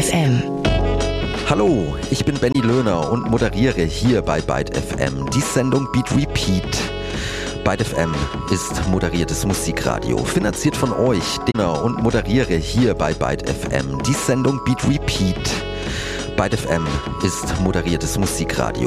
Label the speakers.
Speaker 1: FM.
Speaker 2: Hallo, ich bin Benny Löhner und moderiere hier bei Byte FM die Sendung Beat Repeat. Byte FM ist moderiertes Musikradio, finanziert von euch, und moderiere hier bei Byte FM die Sendung Beat Repeat. Byte FM ist moderiertes Musikradio.